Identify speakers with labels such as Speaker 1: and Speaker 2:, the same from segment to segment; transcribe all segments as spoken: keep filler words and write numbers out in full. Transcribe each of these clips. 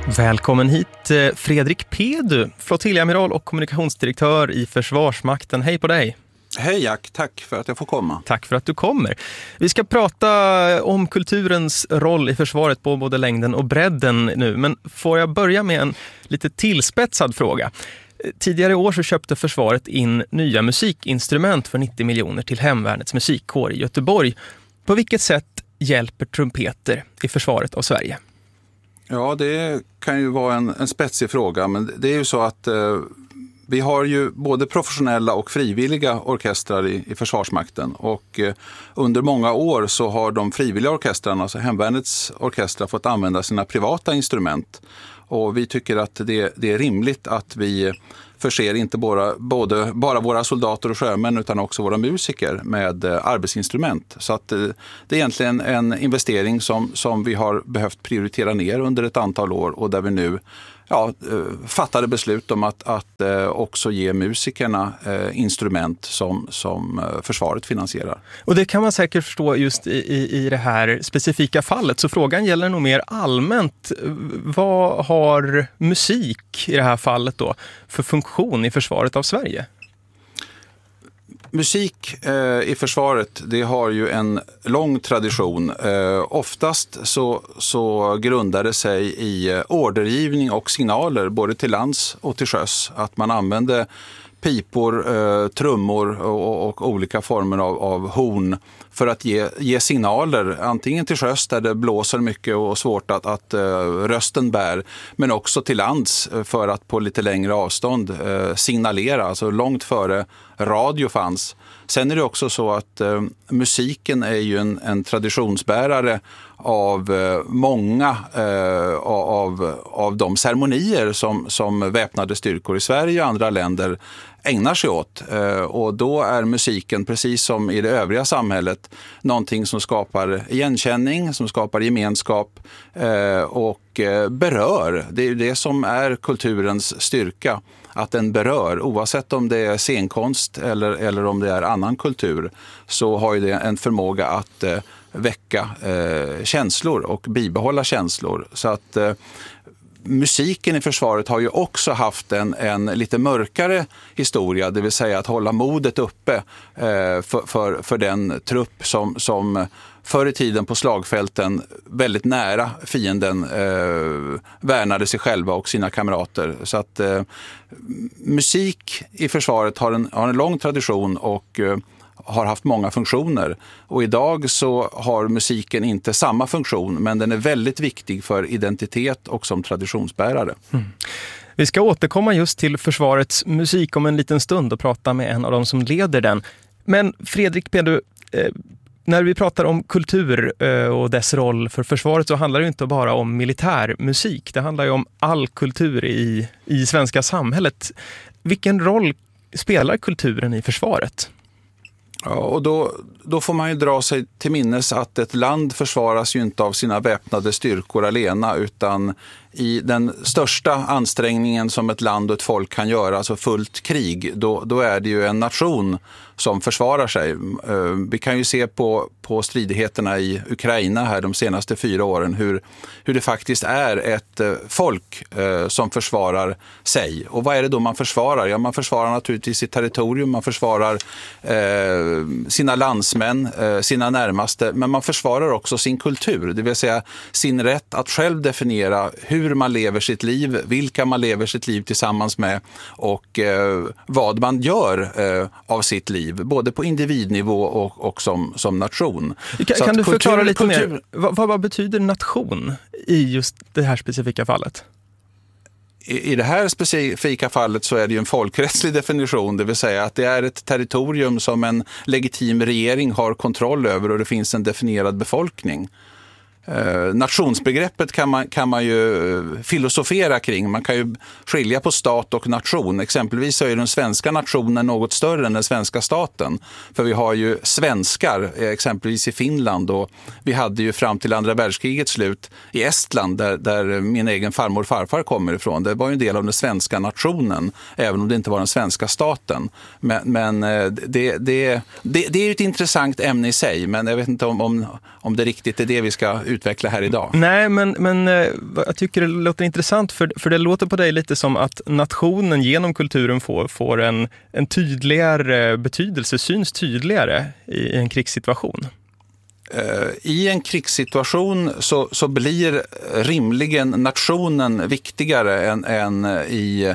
Speaker 1: Välkommen hit Fredrik Pedu, flottiljamiral och kommunikationsdirektör i Försvarsmakten. Hej på dig!
Speaker 2: Hej Jack, tack för att jag får komma.
Speaker 1: Tack för att du kommer. Vi ska prata om kulturens roll i försvaret på både längden och bredden nu. Men får jag börja med en lite tillspetsad fråga. Tidigare i år så köpte försvaret in nya musikinstrument för nittio miljoner till Hemvärnets musikkår i Göteborg. På vilket sätt hjälper trumpeter i försvaret av Sverige?
Speaker 2: Ja, det kan ju vara en, en spetsig fråga, men det är ju så att eh, vi har ju både professionella och frivilliga orkestrar i, i Försvarsmakten, och eh, under många år så har de frivilliga orkestrarna, alltså Hemvärnets orkestrar, fått använda sina privata instrument, och vi tycker att det, det är rimligt att vi förser inte bara, både, bara våra soldater och sjömän utan också våra musiker med eh, arbetsinstrument. Så att eh, det är egentligen en investering som, som vi har behövt prioritera ner under ett antal år, och där vi nu ja, eh, fattade beslut om att, att eh, också ge musikerna eh, instrument som, som eh, försvaret finansierar.
Speaker 1: Och det kan man säkert förstå just i, i, i det här specifika fallet. Så frågan gäller nog mer allmänt. Vad har musik i det här fallet då för funktion i försvaret av Sverige?
Speaker 2: Musik eh, i försvaret, det har ju en lång tradition. Eh, oftast så, så grundar det sig i eh, ordergivning och signaler både till lands och till sjöss. Att man använde pipor, eh, trummor och, och olika former av, av horn för att ge, ge signaler, antingen till sjöss där det blåser mycket och svårt att, att uh, rösten bär, men också till lands för att på lite längre avstånd uh, signalera, alltså långt före radio fanns. Sen är det också så att uh, musiken är ju en, en traditionsbärare av uh, många uh, av, av de ceremonier som, som väpnade styrkor i Sverige och andra länder ägnar sig åt. Och då är musiken, precis som i det övriga samhället, någonting som skapar igenkänning, som skapar gemenskap och berör. Det är ju det som är kulturens styrka, att den berör. Oavsett om det är scenkonst eller, eller om det är annan kultur, så har ju det en förmåga att väcka känslor och bibehålla känslor. Så att musiken i försvaret har ju också haft en, en lite mörkare historia, det vill säga att hålla modet uppe eh, för, för, för den trupp som, som förr i tiden på slagfälten väldigt nära fienden eh, värnade sig själva och sina kamrater. Så att eh, musik i försvaret har en, har en lång tradition och eh, har haft många funktioner, och idag så har musiken inte samma funktion, men den är väldigt viktig för identitet och som traditionsbärare. Mm.
Speaker 1: Vi ska återkomma just till försvarets musik om en liten stund och prata med en av dem som leder den. Men Fredrik Pedu, eh, när vi pratar om kultur eh, och dess roll för försvaret, så handlar det inte bara om militärmusik. Det handlar ju om all kultur i, i svenska samhället. Vilken roll spelar kulturen i försvaret?
Speaker 2: Ja, och då, då får man ju dra sig till minnes att ett land försvaras ju inte av sina väpnade styrkor alena, utan i den största ansträngningen som ett land och ett folk kan göra, alltså fullt krig, då, då är det ju en nation som försvarar sig. Vi kan ju se på, på stridigheterna i Ukraina här de senaste fyra åren hur, hur det faktiskt är ett folk eh, som försvarar sig. Och vad är det då man försvarar? Ja, man försvarar naturligtvis sitt territorium, man försvarar eh, sina landsmän, eh, sina närmaste, men man försvarar också sin kultur, det vill säga sin rätt att själv definiera hur man lever sitt liv, vilka man lever sitt liv tillsammans med och eh, vad man gör eh, av sitt liv, både på individnivå och, och som, som nation.
Speaker 1: Kan, kan du kultur, förklara lite kultur... mer? Vad, vad betyder nation i just det här specifika fallet?
Speaker 2: I, I det här specifika fallet så är det ju en folkrättslig definition, det vill säga att det är ett territorium som en legitim regering har kontroll över, och det finns en definierad befolkning. Eh, nationsbegreppet kan man, kan man ju filosofera kring. Man kan ju skilja på stat och nation. Exempelvis så är den svenska nationen något större än den svenska staten. För vi har ju svenskar, exempelvis i Finland, och vi hade ju fram till andra världskrigets slut i Estland, där, där min egen farmor och farfar kommer ifrån. Det var ju en del av den svenska nationen, även om det inte var den svenska staten. Men, men det, det, det, det är ju ett intressant ämne i sig, men jag vet inte om, om, om det riktigt är det vi ska ut utveckla här idag.
Speaker 1: Nej, men, men jag tycker det låter intressant, för, för det låter på dig lite som att nationen genom kulturen får, får en, en tydligare betydelse, syns tydligare i en krigssituation.
Speaker 2: I en krigssituation så, så blir rimligen nationen viktigare än, än i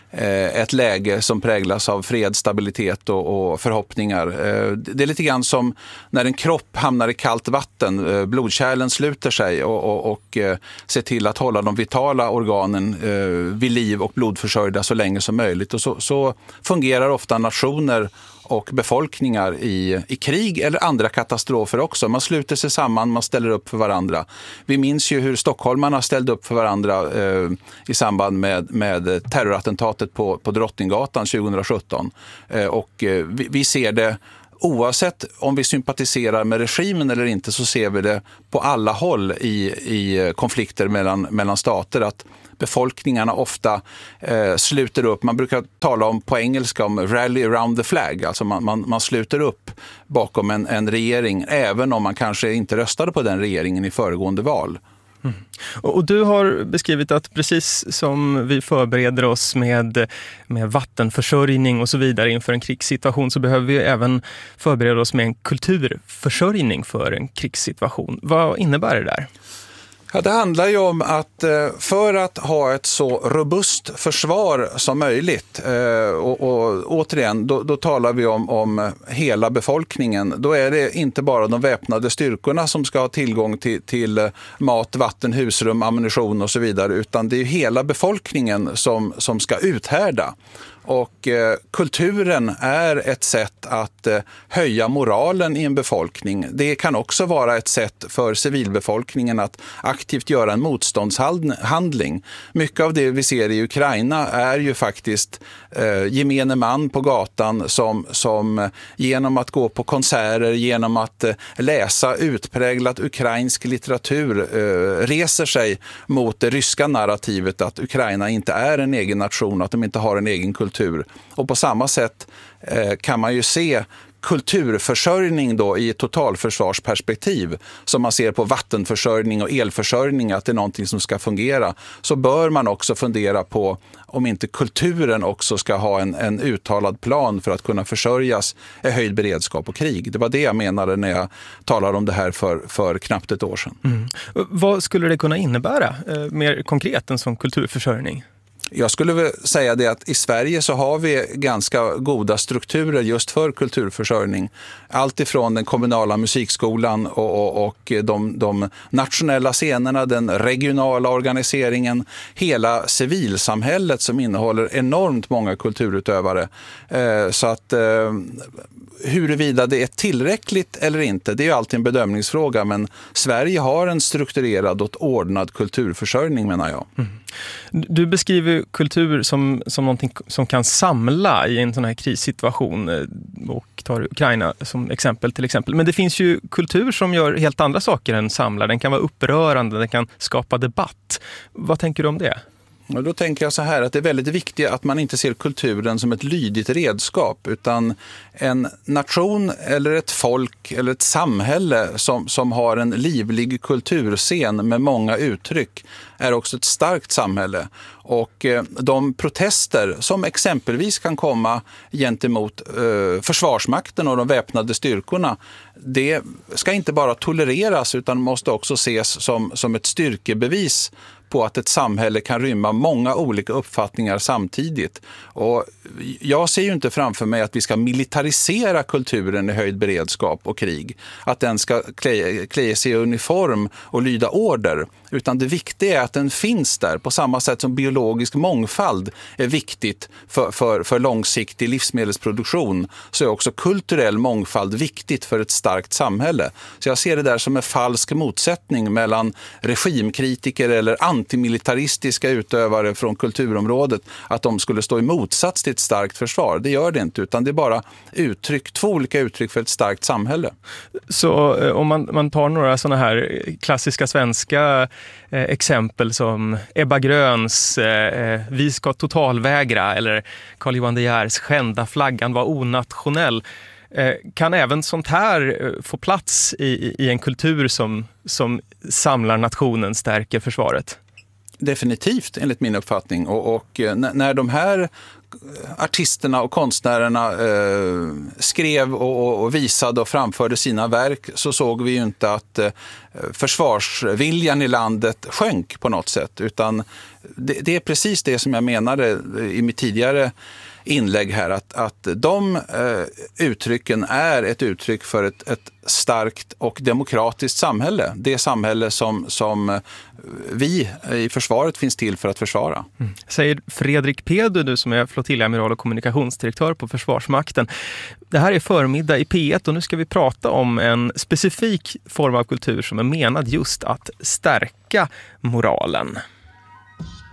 Speaker 2: ett läge som präglas av fred, stabilitet och, och förhoppningar. Det är lite grann som när en kropp hamnar i kallt vatten, blodkärlen sluter sig och, och, och ser till att hålla de vitala organen vid liv och blodförsörjda så länge som möjligt. Och så, så fungerar ofta nationer och befolkningar i, i krig eller andra katastrofer också. Man sluter sig samman, man ställer upp för varandra. Vi minns ju hur stockholmarna ställde upp för varandra eh, i samband med, med terrorattentatet på, på Drottninggatan tjugohundrasjutton. Eh, och eh, vi, vi ser det, oavsett om vi sympatiserar med regimen eller inte, så ser vi det på alla håll i, i konflikter mellan, mellan stater, att befolkningarna ofta eh, sluter upp. Man brukar tala om på engelska om rally around the flag. Alltså man, man, man sluter upp bakom en, en regering även om man kanske inte röstade på den regeringen i föregående val.
Speaker 1: Mm. Och du har beskrivit att precis som vi förbereder oss med, med vattenförsörjning och så vidare inför en krigssituation, så behöver vi även förbereda oss med en kulturförsörjning för en krigssituation. Vad innebär det där?
Speaker 2: Ja, det handlar ju om att för att ha ett så robust försvar som möjligt, och, och återigen, då, då talar vi om, om hela befolkningen. Då är det inte bara de väpnade styrkorna som ska ha tillgång till, till mat, vatten, husrum, ammunition och så vidare, utan det är hela befolkningen som, som ska uthärda. Och eh, kulturen är ett sätt att eh, höja moralen i en befolkning. Det kan också vara ett sätt för civilbefolkningen att aktivt göra en motståndshandling. Mycket av det vi ser i Ukraina är ju faktiskt eh, gemene man på gatan som, som genom att gå på konserter, genom att eh, läsa utpräglat ukrainsk litteratur eh, reser sig mot det ryska narrativet att Ukraina inte är en egen nation, att de inte har en egen kultur. Och på samma sätt eh, kan man ju se kulturförsörjning då i ett totalförsvarsperspektiv, som man ser på vattenförsörjning och elförsörjning, att det är någonting som ska fungera. Så bör man också fundera på om inte kulturen också ska ha en, en uttalad plan för att kunna försörjas i höjd beredskap och krig. Det var det jag menade när jag talade om det här för, för knappt ett år sedan.
Speaker 1: Mm. Vad skulle det kunna innebära eh, mer konkret än som kulturförsörjning?
Speaker 2: Jag skulle väl säga det att i Sverige så har vi ganska goda strukturer just för kulturförsörjning. Allt ifrån den kommunala musikskolan och, och, och de, de nationella scenerna, den regionala organiseringen, hela civilsamhället som innehåller enormt många kulturutövare. Eh, så att eh, huruvida det är tillräckligt eller inte, det är ju alltid en bedömningsfråga, men Sverige har en strukturerad och ordnad kulturförsörjning, menar jag.
Speaker 1: Mm. Du beskriver kultur som, som någonting som kan samla i en sån här krissituation och tar Ukraina som exempel till exempel. Men det finns ju kultur som gör helt andra saker än samla. Den kan vara upprörande, den kan skapa debatt. Vad tänker du om det?
Speaker 2: Och då tänker jag så här att det är väldigt viktigt att man inte ser kulturen som ett lydigt redskap, utan en nation eller ett folk eller ett samhälle som, som har en livlig kulturscen med många uttryck är också ett starkt samhälle. Och eh, de protester som exempelvis kan komma gentemot eh, försvarsmakten och de väpnade styrkorna, det ska inte bara tolereras utan måste också ses som, som ett styrkebevis på att ett samhälle kan rymma många olika uppfattningar samtidigt. Och jag ser ju inte framför mig att vi ska militarisera kulturen i höjd beredskap och krig. Att den ska klä, klä sig i uniform och lyda order. Utan det viktiga är att den finns där på samma sätt som biologisk mångfald är viktigt för, för, för långsiktig livsmedelsproduktion, så är också kulturell mångfald viktigt för ett starkt samhälle. Så jag ser det där som en falsk motsättning mellan regimkritiker eller antimilitaristiska utövare från kulturområdet, att de skulle stå i motsats till ett starkt försvar. Det gör det inte, utan det är bara uttryck, två olika uttryck för ett starkt samhälle. Så
Speaker 1: eh, om man, man tar några sådana här klassiska svenska eh, exempel som Ebba Gröns eh, Vi ska totalvägra, eller Carl Johan De Geers Skända flaggan var onationell. Kan även sånt här få plats i, i en kultur som, som samlar nationen, stärker försvaret?
Speaker 2: Definitivt, enligt min uppfattning. Och, och när de här artisterna och konstnärerna eh, skrev och, och visade och framförde sina verk, så såg vi ju inte att eh, försvarsviljan i landet sjönk på något sätt, utan det, det är precis det som jag menade i mitt tidigare inlägg här, att, att de eh, uttrycken är ett uttryck för ett, ett starkt och demokratiskt samhälle. Det samhälle som, som vi i försvaret finns till för att försvara.
Speaker 1: Mm. Säger Fredrik Pedu, du som är flottiljamiral och kommunikationsdirektör på Försvarsmakten. Det här är förmiddag i P ett och nu ska vi prata om en specifik form av kultur som är menad just att stärka moralen.